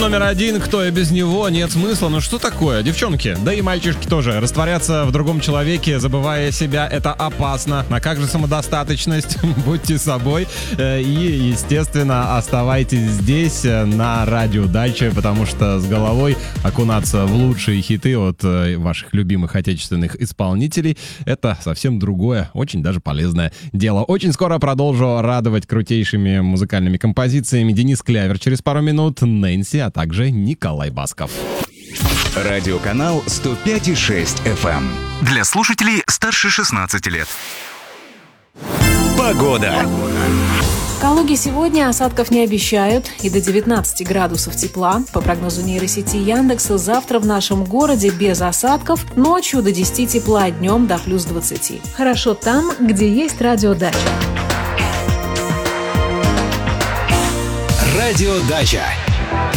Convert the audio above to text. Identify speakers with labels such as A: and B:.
A: номер один, кто и без него, нет смысла. Ну что такое, девчонки, да и мальчишки тоже. Растворяться в другом человеке, забывая себя, это опасно. А как же самодостаточность? Будьте собой и, естественно, оставайтесь здесь на радио Дача, потому что с головой окунаться в лучшие хиты от ваших любимых отечественных исполнителей — это совсем другое, очень даже полезное дело. Очень скоро продолжу радовать крутейшими музыкальными композициями Денис Клявер через пару минут, Нэнси, а также Николай Басков.
B: Радиоканал 105,6 FM. Для слушателей старше 16 лет. Погода.
C: В Калуге сегодня осадков не обещают и до 19 градусов тепла. По прогнозу нейросети Яндекса, завтра в нашем городе без осадков, ночью до 10 тепла, днем до плюс 20. Хорошо там, где есть радиодача.
B: Радиодача.